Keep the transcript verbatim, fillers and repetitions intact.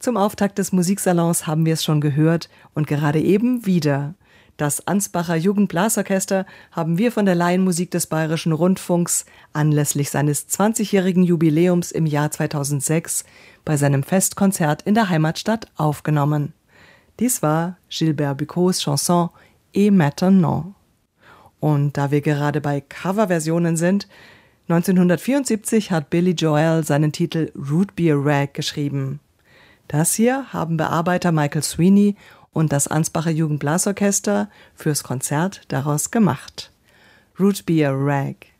Zum Auftakt des Musiksalons haben wir es schon gehört und gerade eben wieder. Das Ansbacher Jugendblasorchester haben wir von der Laienmusik des Bayerischen Rundfunks anlässlich seines zwanzigjährigen Jubiläums im Jahr zweitausendsechs bei seinem Festkonzert in der Heimatstadt aufgenommen. Dies war Gilbert Bécaud's Chanson Et maintenant. Und da wir gerade bei Coverversionen sind, neunzehnhundertvierundsiebzig hat Billy Joel seinen Titel Root Beer Rag geschrieben. Das hier haben Bearbeiter Michael Sweeney und das Ansbacher Jugendblasorchester fürs Konzert daraus gemacht. Root Beer Rag.